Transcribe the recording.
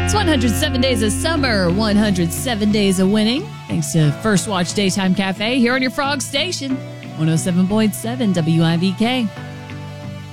It's 107 days of summer, 107 days of winning. Thanks to First Watch Daytime Cafe here on your Frog Station, 107.7 WIBK.